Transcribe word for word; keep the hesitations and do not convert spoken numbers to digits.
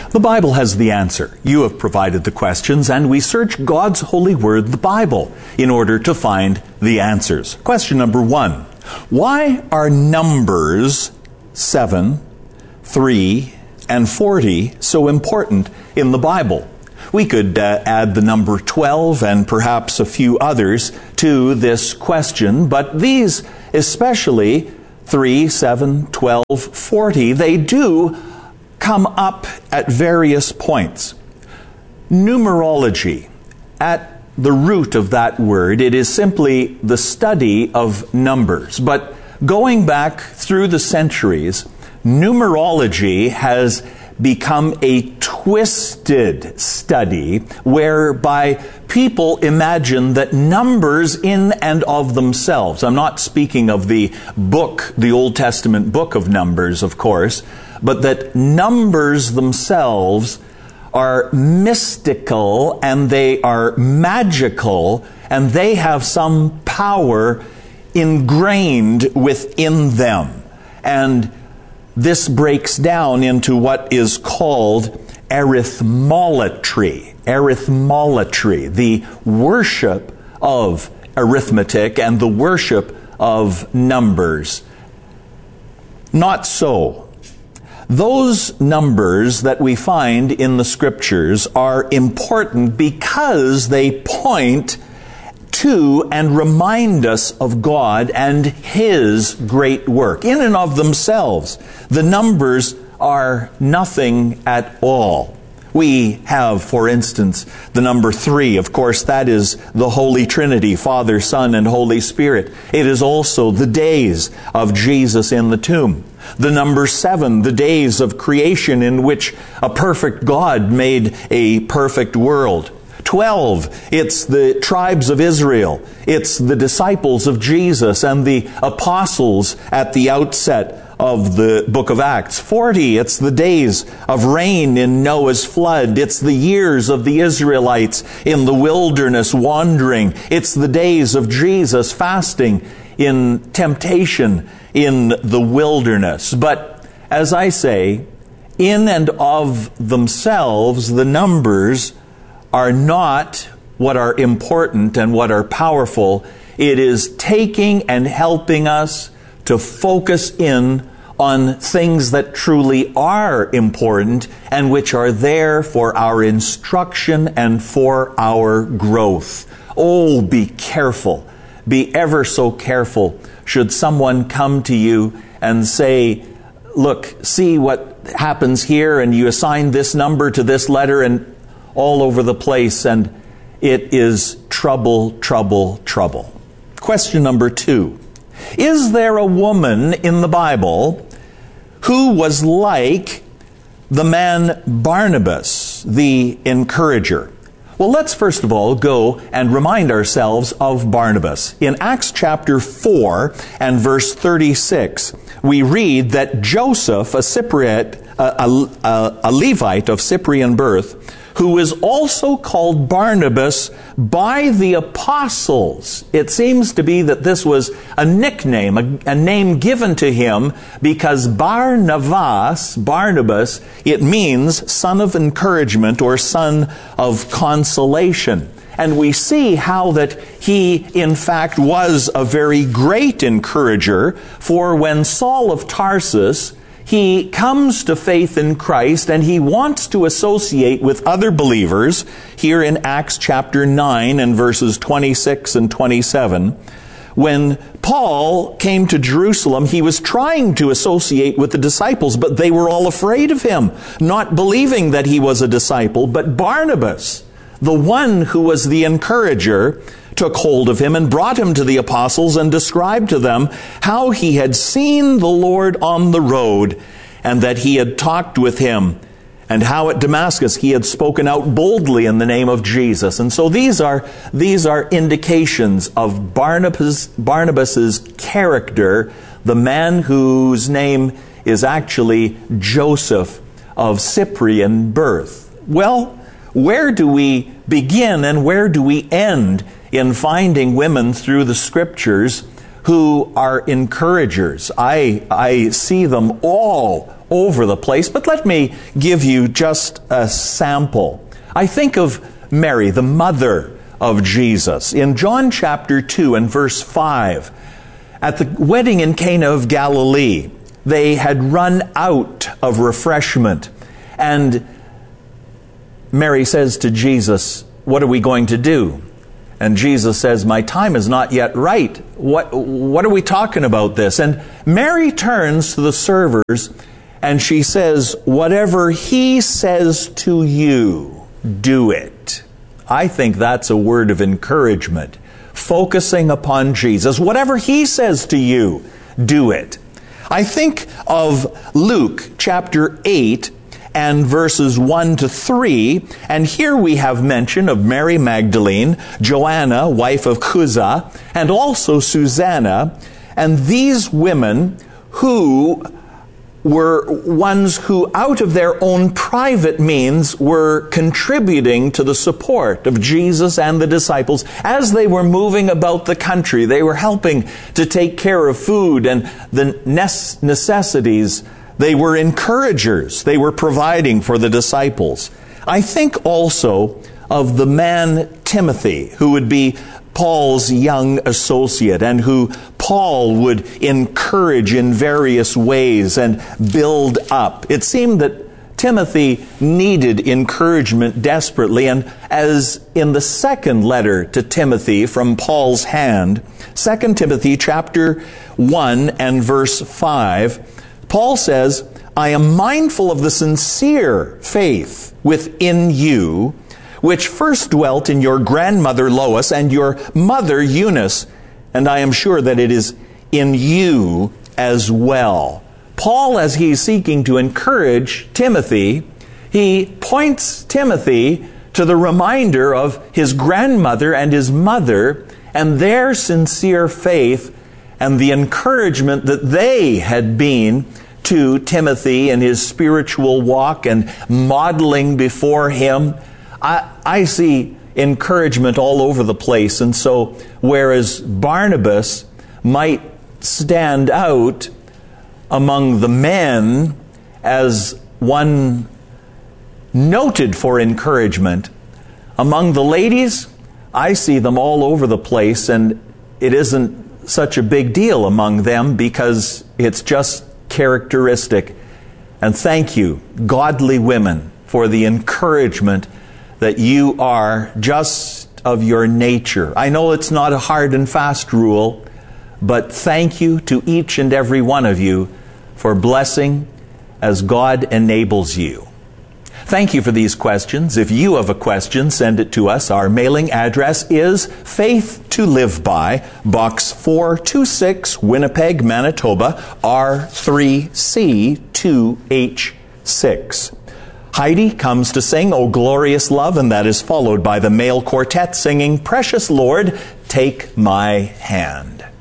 The Bible has the answer. You have provided the questions, and we search God's holy word, the Bible, in order to find the answers. Question number one. Why are numbers seven, three, and forty so important in the Bible? We could uh, add the number twelve and perhaps a few others to this question, but these, especially three, seven, twelve, forty, they do come up at various points. Numerology, at the root of that word, it is simply the study of numbers. But going back through the centuries, numerology has become a twisted study whereby people imagine that numbers in and of themselves, I'm not speaking of the book, the Old Testament book of Numbers, of course, but that numbers themselves are mystical and they are magical and they have some power ingrained within them. And this breaks down into what is called arithmolatry. Arithmolatry, the worship of arithmetic and the worship of numbers. Not so. Those numbers that we find in the Scriptures are important because they point to and remind us of God and His great work. In and of themselves, the numbers are nothing at all. We have, for instance, the number three. Of course, that is the Holy Trinity, Father, Son, and Holy Spirit. It is also the days of Jesus in the tomb. The number seven, the days of creation in which a perfect God made a perfect world. Twelve, it's the tribes of Israel. It's the disciples of Jesus and the apostles at the outset of the book of Acts. Forty, it's the days of rain in Noah's flood. It's the years of the Israelites in the wilderness wandering. It's the days of Jesus fasting in temptation in the wilderness. But as I say, in and of themselves, the numbers are not what are important and what are powerful. It is taking and helping us to focus in on things that truly are important and which are there for our instruction and for our growth. Oh, be careful. Be ever so careful should someone come to you and say, look, see what happens here, and you assign this number to this letter and all over the place, and it is trouble, trouble, trouble. Question number two. Is there a woman in the Bible who was like the man Barnabas, the encourager? Well, let's first of all go and remind ourselves of Barnabas. In Acts chapter four and verse thirty-six, we read that Joseph, a Cypriot, a, a, a Levite of Cyprian birth, who is also called Barnabas by the apostles. It seems to be that this was a nickname, a, a name given to him, because Barnabas, Barnabas, it means son of encouragement or son of consolation. And we see how that he, in fact, was a very great encourager, for when Saul of Tarsus, he comes to faith in Christ and he wants to associate with other believers. Here in Acts chapter nine and verses twenty-six and twenty-seven, when Paul came to Jerusalem, he was trying to associate with the disciples, but they were all afraid of him, not believing that he was a disciple. But Barnabas, the one who was the encourager, took hold of him and brought him to the apostles and described to them how he had seen the Lord on the road and that he had talked with him, and how at Damascus he had spoken out boldly in the name of Jesus. And so these are these are indications of Barnabas Barnabas's character, the man whose name is actually Joseph of Cyprian birth. Well, where do we begin and where do we end in finding women through the Scriptures who are encouragers. I, I see them all over the place, but let me give you just a sample. I think of Mary, the mother of Jesus. In John chapter two and verse five, at the wedding in Cana of Galilee, they had run out of refreshment. And Mary says to Jesus, "What are we going to do?" And Jesus says, "My time is not yet right. What, what are we talking about this?" And Mary turns to the servers and she says, "Whatever he says to you, do it." I think that's a word of encouragement. Focusing upon Jesus. Whatever he says to you, do it. I think of Luke chapter eight and verses one to three, and here we have mention of Mary Magdalene, Joanna, wife of Chuza, and also Susanna, and these women who were ones who, out of their own private means, were contributing to the support of Jesus and the disciples as they were moving about the country. They were helping to take care of food and the necessities. They were encouragers. They were providing for the disciples. I think also of the man Timothy, who would be Paul's young associate and who Paul would encourage in various ways and build up. It seemed that Timothy needed encouragement desperately, and as in the second letter to Timothy from Paul's hand, Second Timothy chapter one and verse five, Paul says, "I am mindful of the sincere faith within you, which first dwelt in your grandmother Lois and your mother Eunice, and I am sure that it is in you as well." Paul, as he's seeking to encourage Timothy, he points Timothy to the reminder of his grandmother and his mother and their sincere faith and the encouragement that they had been to Timothy in his spiritual walk and modeling before him. I, I see encouragement all over the place. And so, whereas Barnabas might stand out among the men as one noted for encouragement, among the ladies, I see them all over the place, and it isn't such a big deal among them because it's just characteristic. And thank you, godly women, for the encouragement that you are just of your nature. I know it's not a hard and fast rule, but thank you to each and every one of you for blessing as God enables you. Thank you for these questions. If you have a question, send it to us. Our mailing address is Faith to Live By, Box four two six, Winnipeg, Manitoba, R three C two H six. Heidi comes to sing "O Glorious Love," and that is followed by the male quartet singing "Precious Lord, Take My Hand."